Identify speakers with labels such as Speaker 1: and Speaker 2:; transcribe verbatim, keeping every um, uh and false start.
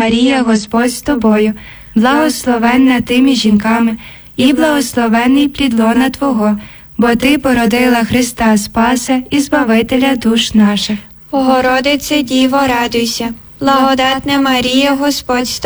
Speaker 1: Марія, Господь з тобою, благословенна ти між жінками, і благословенний плід лона Твого, бо Ти породила Христа Спаса і Збавителя душ наших.
Speaker 2: Богородице Діво, радуйся, благодатна Марія, Господь з